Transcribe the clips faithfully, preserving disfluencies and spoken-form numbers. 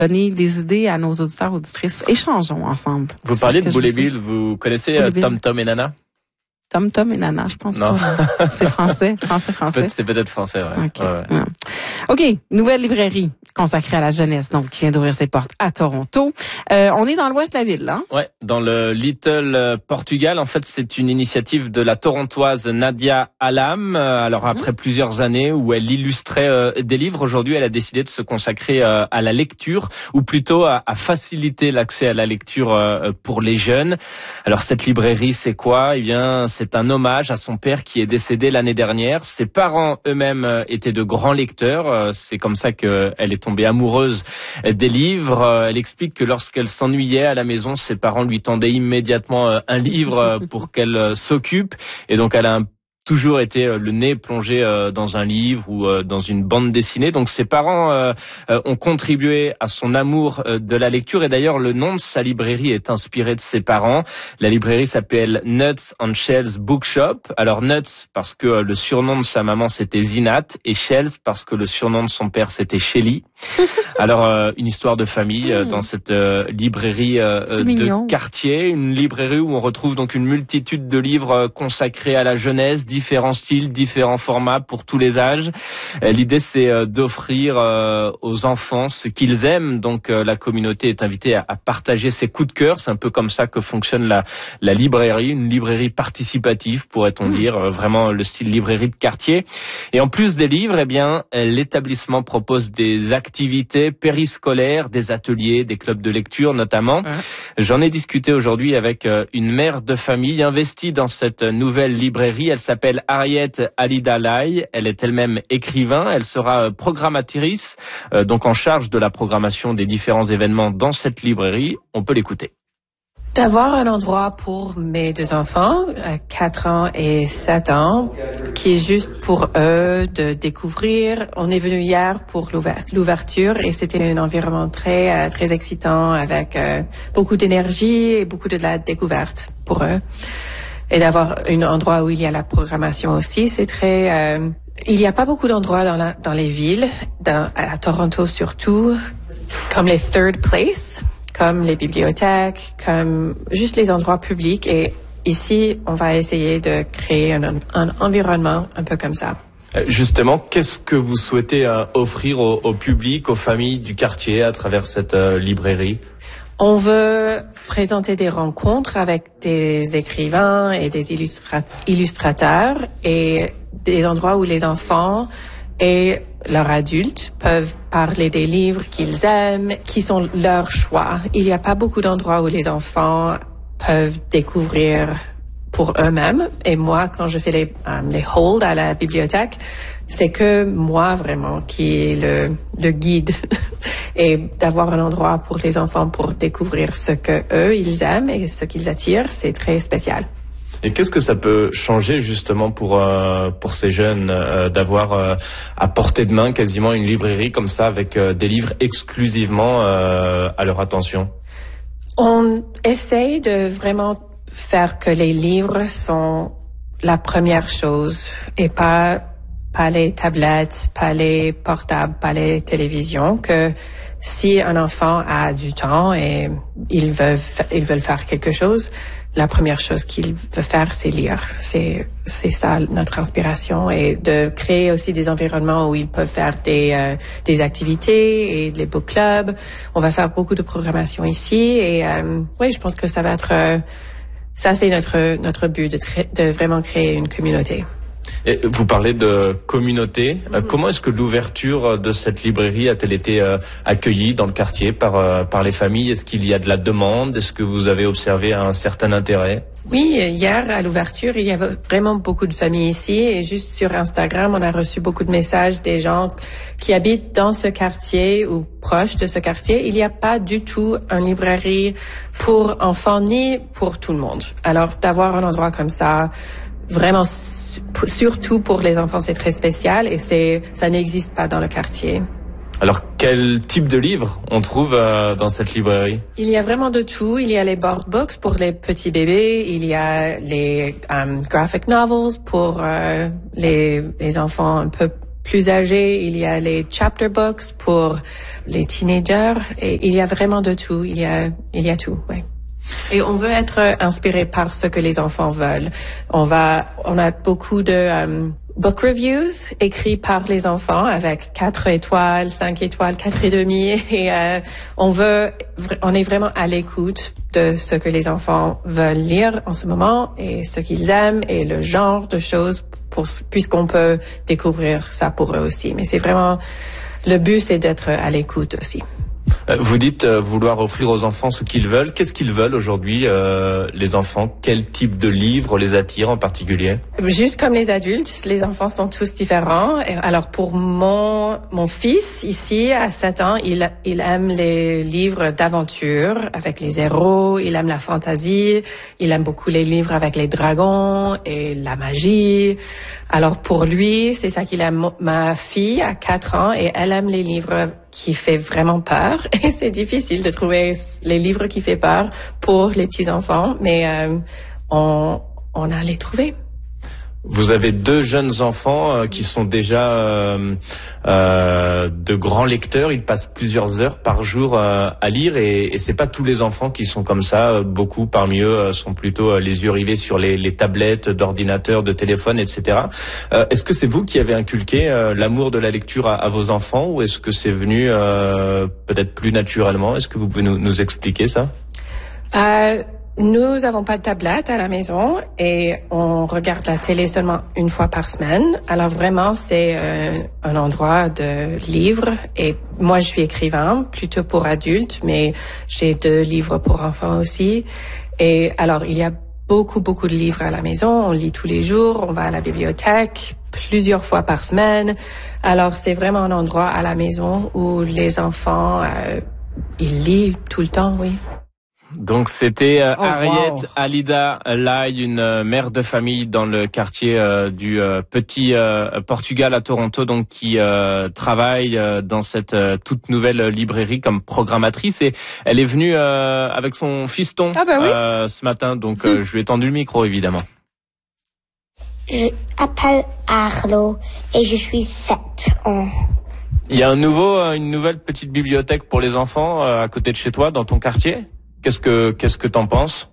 donner des idées à nos auditeurs, auditrices. Échangeons ensemble. Vous parlez de Boule et Bill, vous connaissez euh, Tom Tom et Nana? Tom Tom et Nana, je pense non. pas. C'est français, français, français. C'est peut-être français, ouais. Okay. Ouais, ouais. Ouais. OK, nouvelle librairie consacrée à la jeunesse, donc qui vient d'ouvrir ses portes à Toronto. Euh, on est dans l'ouest de la ville, là. Ouais, dans le Little Portugal. En fait, c'est une initiative de la Torontoise Nadia Alam. Alors, après mmh. plusieurs années où elle illustrait euh, des livres, aujourd'hui, elle a décidé de se consacrer euh, à la lecture, ou plutôt à, à faciliter l'accès à la lecture euh, pour les jeunes. Alors, cette librairie, c'est quoi? Eh bien, c'est un hommage à son père qui est décédé l'année dernière. Ses parents eux-mêmes étaient de grands lecteurs. C'est comme ça qu'elle est tombée amoureuse des livres. Elle explique que lorsqu'elle s'ennuyait à la maison, ses parents lui tendaient immédiatement un livre pour qu'elle s'occupe. Et donc, elle a un toujours été le nez plongé dans un livre ou dans une bande dessinée. Donc ses parents ont contribué à son amour de la lecture et d'ailleurs le nom de sa librairie est inspiré de ses parents. La librairie s'appelle Nuts on Shells Bookshop. Alors Nuts parce que le surnom de sa maman c'était Zinat et Shells parce que le surnom de son père c'était Shelly. Alors une histoire de famille mmh. dans cette librairie de mignon. quartier, une librairie où on retrouve donc une multitude de livres consacrés à la jeunesse, différents styles, différents formats pour tous les âges. L'idée, c'est d'offrir aux enfants ce qu'ils aiment. Donc, la communauté est invitée à partager ses coups de cœur. C'est un peu comme ça que fonctionne la, la librairie, une librairie participative, pourrait-on mmh. dire, vraiment le style librairie de quartier. Et en plus des livres, eh bien, l'établissement propose des activités périscolaires, des ateliers, des clubs de lecture notamment. Mmh. J'en ai discuté aujourd'hui avec une mère de famille investie dans cette nouvelle librairie. Elle s'appelle Elle s'appelle Harriet Alidalai. Elle est elle-même écrivain. Elle sera programmatrice, euh, donc en charge de la programmation des différents événements dans cette librairie. On peut l'écouter. D'avoir un endroit pour mes deux enfants, quatre ans et sept ans, qui est juste pour eux de découvrir. On est venu hier pour l'ouverture et c'était un environnement très, très excitant avec euh, beaucoup d'énergie et beaucoup de la découverte pour eux. Et d'avoir un endroit où il y a la programmation aussi, c'est très... Euh, il n'y a pas beaucoup d'endroits dans, la, dans les villes, dans, à Toronto surtout, comme les third place, comme les bibliothèques, comme juste les endroits publics. Et ici, on va essayer de créer un, un environnement un peu comme ça. Justement, qu'est-ce que vous souhaitez euh, offrir au, au public, aux familles du quartier à travers cette euh, librairie ? On veut présenter des rencontres avec des écrivains et des illustra- illustrateurs et des endroits où les enfants et leurs adultes peuvent parler des livres qu'ils aiment, qui sont leurs choix. Il n'y a pas beaucoup d'endroits où les enfants peuvent découvrir pour eux-mêmes. Et moi, quand je fais les, um, les holds à la bibliothèque, c'est que moi vraiment qui est le, le guide et d'avoir un endroit pour les enfants pour découvrir ce que eux ils aiment et ce qu'ils attirent, c'est très spécial. Et qu'est-ce que ça peut changer justement pour euh, pour ces jeunes euh, d'avoir euh, à portée de main quasiment une librairie comme ça avec euh, des livres exclusivement euh, à leur attention? On essaye de vraiment faire que les livres sont la première chose et pas pas les tablettes, pas les portables, pas les télévisions, que si un enfant a du temps et il veut, il veut faire quelque chose, la première chose qu'il veut faire, c'est lire. C'est, c'est ça notre inspiration et de créer aussi des environnements où ils peuvent faire des, euh, des activités et des book clubs. On va faire beaucoup de programmation ici et, euh, oui, je pense que ça va être, euh, ça c'est notre, notre but de, tra- de vraiment créer une communauté. Et vous parlez de communauté. Mm-hmm. Comment est-ce que l'ouverture de cette librairie a-t-elle été euh, accueillie dans le quartier par euh, par les familles? Est-ce qu'il y a de la demande? Est-ce que vous avez observé un certain intérêt? Oui, hier à l'ouverture, il y avait vraiment beaucoup de familles ici et juste sur Instagram, on a reçu beaucoup de messages des gens qui habitent dans ce quartier ou proche de ce quartier. Il n'y a pas du tout une librairie pour enfants ni pour tout le monde. Alors d'avoir un endroit comme ça, vraiment, surtout pour les enfants, c'est très spécial et c'est, ça n'existe pas dans le quartier. Alors, quel type de livres on trouve euh, dans cette librairie? Il y a vraiment de tout. Il y a les board books pour les petits bébés. Il y a les um, graphic novels pour euh, les, les enfants un peu plus âgés, il y a les chapter books pour les teenagers et il y a vraiment de tout. Il y a, il y a tout, ouais. Et on veut être inspiré par ce que les enfants veulent. On va, on a beaucoup de um, book reviews écrits par les enfants avec quatre étoiles, cinq étoiles, quatre et demi. Et euh, on veut, on est vraiment à l'écoute de ce que les enfants veulent lire en ce moment et ce qu'ils aiment et le genre de choses pour, puisqu'on peut découvrir ça pour eux aussi. Mais c'est vraiment, le but c'est d'être à l'écoute aussi. Vous dites euh, vouloir offrir aux enfants ce qu'ils veulent. Qu'est-ce qu'ils veulent aujourd'hui, euh, les enfants? Quel type de livre les attire en particulier? Juste comme les adultes, les enfants sont tous différents. Alors pour mon mon fils ici à sept ans, il il aime les livres d'aventure avec les héros, il aime la fantaisie, il aime beaucoup les livres avec les dragons et la magie. Alors pour lui, c'est ça qu'il aime. Ma fille a quatre ans et elle aime les livres qui fait vraiment peur. Et c'est difficile de trouver les livres qui fait peur pour les petits enfants, mais euh, on on a les trouver. Vous avez deux jeunes enfants euh, qui sont déjà euh, euh, de grands lecteurs. Ils passent plusieurs heures par jour euh, à lire et, et c'est pas tous les enfants qui sont comme ça. Beaucoup parmi eux euh, sont plutôt euh, les yeux rivés sur les, les tablettes, d'ordinateurs, de téléphones, et cetera. Euh, est-ce que c'est vous qui avez inculqué euh, l'amour de la lecture à, à vos enfants ou est-ce que c'est venu euh, peut-être plus naturellement? Est-ce que vous pouvez nous, nous expliquer ça? Euh... Nous avons pas de tablette à la maison et on regarde la télé seulement une fois par semaine. Alors vraiment, c'est euh, un endroit de livres. Et moi, je suis écrivain, plutôt pour adultes, mais j'ai deux livres pour enfants aussi. Et alors, il y a beaucoup, beaucoup de livres à la maison. On lit tous les jours. On va à la bibliothèque plusieurs fois par semaine. Alors, c'est vraiment un endroit à la maison où les enfants, euh, ils lisent tout le temps, oui. Donc c'était euh, oh, Harriet wow. Alida Lai, une euh, mère de famille dans le quartier euh, du euh, petit euh, Portugal à Toronto, donc qui euh, travaille euh, dans cette euh, toute nouvelle librairie comme programmatrice. Et elle est venue euh, avec son fiston ah ben oui. euh, ce matin, donc euh, je lui ai tendu le micro évidemment. Je m'appelle Arlo et je suis sept ans. Il y a un nouveau, euh, une nouvelle petite bibliothèque pour les enfants euh, à côté de chez toi, dans ton quartier. Qu'est-ce que qu'est-ce que t'en penses?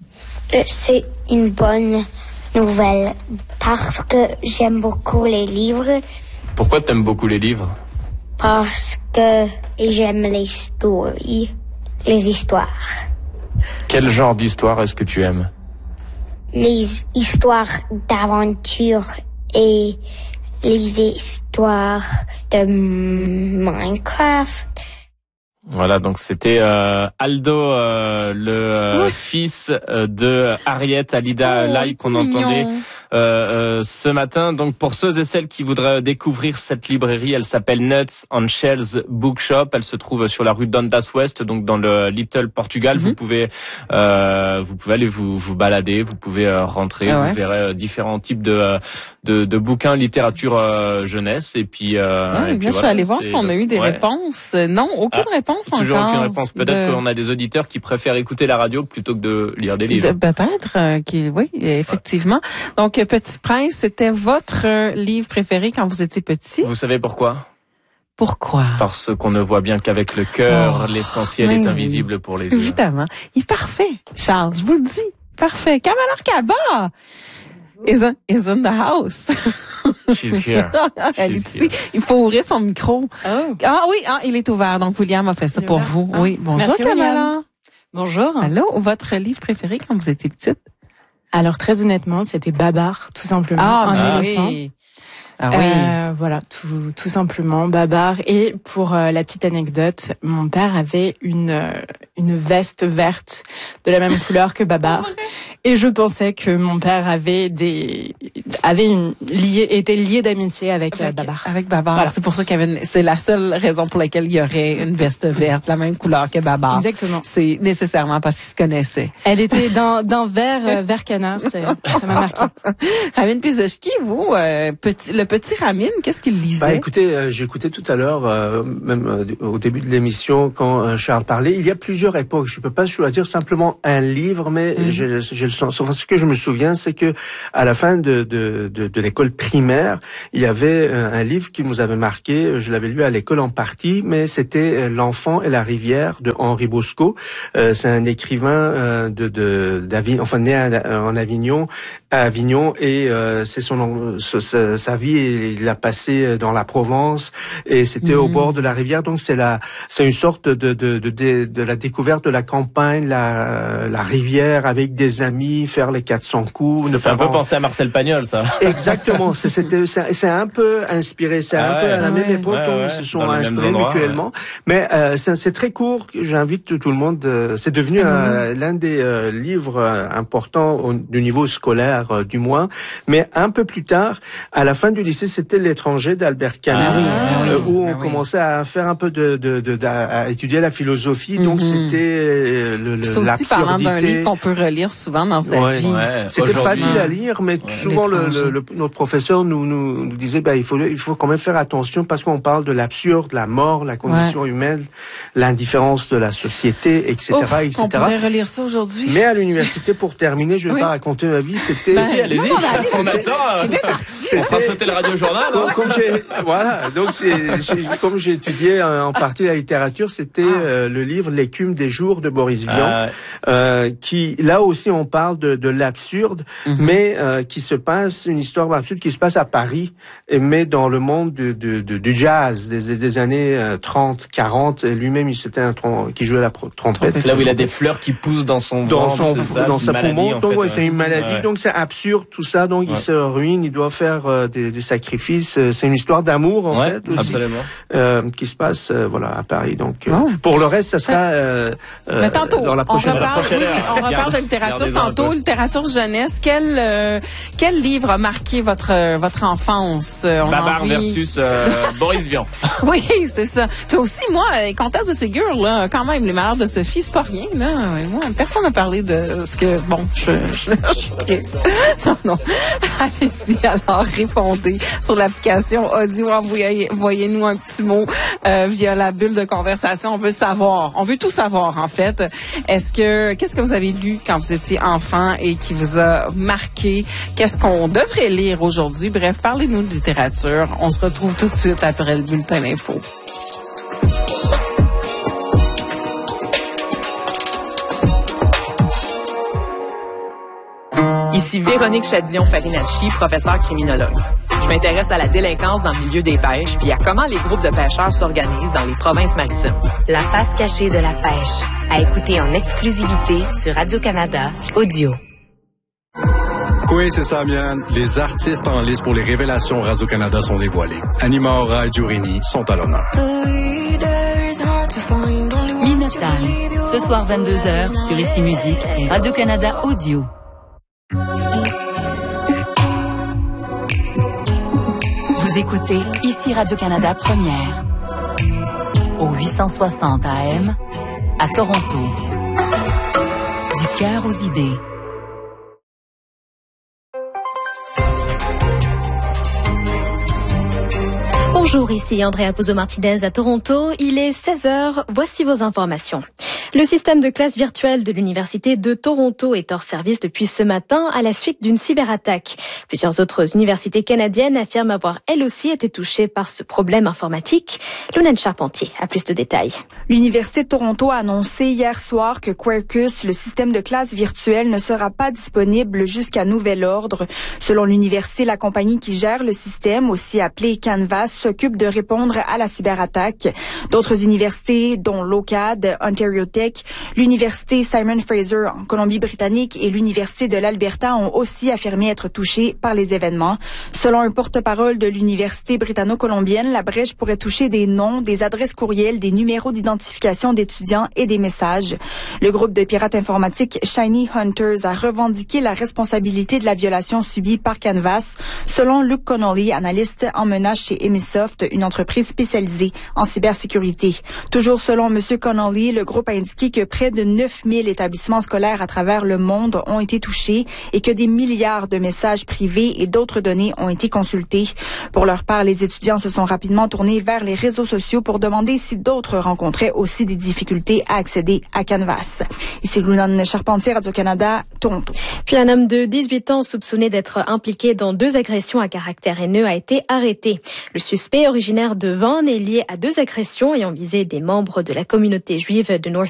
C'est une bonne nouvelle parce que j'aime beaucoup les livres. Pourquoi t'aimes beaucoup les livres? Parce que j'aime les stories, les histoires. Quel genre d'histoire est-ce que tu aimes? Les histoires d'aventure et les histoires de Minecraft. Voilà, donc c'était euh, Aldo, euh, le euh, fils euh, de Harriet Alida oh, Lai qu'on entendait euh, euh, ce matin. Donc pour ceux et celles qui voudraient découvrir cette librairie, elle s'appelle Nuts on Shelves Bookshop. Elle se trouve sur la rue Dundas West, donc dans le Little Portugal. Mm-hmm. Vous pouvez euh, vous pouvez aller vous vous balader, vous pouvez euh, rentrer, ah ouais. Vous verrez euh, différents types de de, de bouquins littérature euh, jeunesse et puis. Euh, ah, et bien, puis je voilà, vais aller voir si on a eu des ouais. réponses. Non, aucune ah. réponse. Toujours encore aucune réponse. Peut-être de... qu'on a des auditeurs qui préfèrent écouter la radio plutôt que de lire des livres. De, peut-être, euh, qui, oui, effectivement. Donc, Petit Prince, c'était votre euh, livre préféré quand vous étiez petit? Vous savez pourquoi? Pourquoi? Parce qu'on ne voit bien qu'avec le cœur, oh, l'essentiel est invisible pour les yeux. Évidemment. Il est parfait, Charles, je vous le dis. Parfait. Kamala Kaba is, in, is in the house. She's here. Elle She's est ici. Il faut ouvrir son micro. Oh. Ah oui, ah, il est ouvert. Donc, William a fait ça pour vous. Ah. Oui. Bonjour, Merci, Kamala. William. Bonjour. Allô, votre livre préféré quand vous étiez petite? Alors, très honnêtement, c'était Babar, tout simplement. Ah, un ah éléphant. Oui. Ah oui. Euh, voilà, tout, tout simplement, Babar. Et pour euh, la petite anecdote, mon père avait une euh, une veste verte de la même couleur que Babar. Et je pensais que mon père avait des avait une lié était lié d'amitié avec, avec euh, Babar. Avec Babar. Voilà. C'est pour ça qu'il y avait une, c'est la seule raison pour laquelle il y aurait une veste verte, la même couleur que Babar. Exactement. C'est nécessairement parce qu'ils se connaissaient. Elle était d'un d'un vert euh, vert canard, c'est, ça m'a marqué. Ramin Pizochki, vous, euh, petit, le petit Ramin, qu'est-ce qu'il lisait? Bah, écoutez, euh, j'écoutais tout à l'heure, euh, même euh, au début de l'émission, quand euh, Charles parlait, il y a plusieurs plusieurs époques. Je peux pas choisir simplement un livre, mais mmh. j'ai, j'ai le sens. Enfin, ce que je me souviens, c'est que à la fin de de de, de l'école primaire, il y avait un livre qui nous avait marqué. Je l'avais lu à l'école en partie, mais c'était L'Enfant et la rivière de Henri Bosco. Euh, c'est un écrivain euh, de de d'Avignon, enfin né à, en Avignon, à Avignon, et euh, c'est son sa, sa vie, il l'a passé dans la Provence, et c'était mmh. au bord de la rivière. Donc c'est la c'est une sorte de de de de, de la découverte de la campagne, la la rivière avec des amis, faire les quatre cents coups. Ça fait un peu penser à Marcel Pagnol, ça. Exactement. C'est c'était c'est, c'est un peu inspiré. C'est ah un ouais, peu à la ouais, même époque ouais, ouais, où ils se sont inspirés endroits, mutuellement. Ouais. Mais euh, c'est, c'est très court. J'invite tout le monde. Euh, c'est devenu mmh. euh, l'un des euh, livres euh, importants au, du niveau scolaire, euh, du moins. Mais un peu plus tard, à la fin du lycée, c'était L'étranger d'Albert Camus, ah oui, ah oui, euh, où ah on oui. commençait à faire un peu de, de, de, de à étudier la philosophie. Mm-hmm. Donc c'était le, le, c'est aussi l'absurdité. Parlant d'un livre qu'on peut relire souvent dans sa ouais. vie. Ouais. C'était aujourd'hui, facile à lire, mais ouais. souvent le, le, le, notre professeur nous, nous, nous disait, bah, il faut, il faut quand même faire attention parce qu'on parle de l'absurde, la mort, la condition ouais. humaine, l'indifférence de la société, et cetera, Ouf, et cetera. On pourrait relire ça aujourd'hui. Mais à l'université, pour terminer, je vais oui. pas raconter ma vie. C'était. Ben, si, allez-y. Non, on attend. On fera sauter le radio journal. Comme, comme j'ai, voilà. Donc, c'est, j'ai, comme j'ai étudié en, en partie la littérature, c'était ah. euh, le livre L'écume des jours de Boris Vian, ah. euh, qui là aussi on parle de, de l'absurde, mm-hmm. mais euh, qui se passe une histoire absurde qui se passe à Paris, mais dans le monde du, du, du jazz des, des années trente, quarante. Et lui-même, il c'était un trom- qui jouait la trompette. C'est là où il a des fleurs qui poussent dans son dans ventre, son c'est ça, dans c'est sa maladie, poumon. en Donc fait, ouais, ouais. c'est une maladie. Ouais. Donc c'est absurde tout ça. Donc ouais. il se ruine, il doit faire euh, des, des sacrifices. C'est une histoire d'amour en ouais, fait aussi, absolument. Euh, qui se passe euh, voilà à Paris. Donc euh, oh. pour le reste, ça sera euh, euh, tantôt, dans la prochaine. On reparle, oui, on reparle de littérature tantôt, littérature jeunesse. Quel euh, quel livre a marqué votre votre enfance? On Babar envie... versus euh, Boris Vian. Oui, c'est ça. Puis aussi moi, Comtesse de Ségur, là, quand même, les malheurs de Sophie, c'est pas rien, là. Moi, personne n'a parlé de ce que bon, je, je, je, je non non. Allez-y, alors répondez sur l'application audio, envoyez, envoyez-nous un petit mot euh, via la bulle de conversation. On veut savoir, on veut tout savoir en fait. Est-ce que qu'est-ce que vous avez lu quand vous étiez enfant et qui vous a marqué? Qu'est-ce qu'on devrait lire aujourd'hui? Bref, parlez-nous de littérature. On se retrouve tout de suite après le bulletin d'info. Ici Véronique Chadillon-Farinacci, professeure criminologue. Je m'intéresse à la délinquance dans le milieu des pêches puis à comment les groupes de pêcheurs s'organisent dans les provinces maritimes. La face cachée de la pêche, à écouter en exclusivité sur Radio-Canada Audio. Oui, c'est ça, Mian. Les artistes en lice pour les révélations Radio-Canada sont dévoilés. Anima Aura et Jurini sont à l'honneur. Minotaur, ce soir vingt-deux heures sur Ici Musique et Radio-Canada Audio. Vous écoutez Ici Radio-Canada Première au huit cent soixante A M à Toronto. Du cœur aux idées. Bonjour, ici Andrea Pozzo-Martinez à Toronto. Il est seize heures. Voici vos informations. Le système de classe virtuelle de l'Université de Toronto est hors service depuis ce matin à la suite d'une cyberattaque. Plusieurs autres universités canadiennes affirment avoir elles aussi été touchées par ce problème informatique. Lunane Charpentier a plus de détails. L'Université de Toronto a annoncé hier soir que Quarkus, le système de classe virtuelle, ne sera pas disponible jusqu'à nouvel ordre. Selon l'université, la compagnie qui gère le système, aussi appelée Canvas, s'occupe de répondre à la cyberattaque. D'autres universités, dont l'OCAD, Ontario Tech, l'Université Simon Fraser en Colombie-Britannique et l'Université de l'Alberta ont aussi affirmé être touchées par les événements. Selon un porte-parole de l'Université britanno-colombienne, la brèche pourrait toucher des noms, des adresses courriels, des numéros d'identification d'étudiants et des messages. Le groupe de pirates informatiques Shiny Hunters a revendiqué la responsabilité de la violation subie par Canvas, selon Luke Connolly, analyste en menace chez Emisoft, une entreprise spécialisée en cybersécurité. Toujours selon M. Connolly, le groupe a indiqué indiqué que près de neuf mille établissements scolaires à travers le monde ont été touchés et que des milliards de messages privés et d'autres données ont été consultés. Pour leur part, les étudiants se sont rapidement tournés vers les réseaux sociaux pour demander si d'autres rencontraient aussi des difficultés à accéder à Canvas. Ici Lounan Charpentier, Radio-Canada, Toronto. Puis un homme de dix-huit ans soupçonné d'être impliqué dans deux agressions à caractère haineux a été arrêté. Le suspect, originaire de Vaughan, est lié à deux agressions ayant visé des membres de la communauté juive de North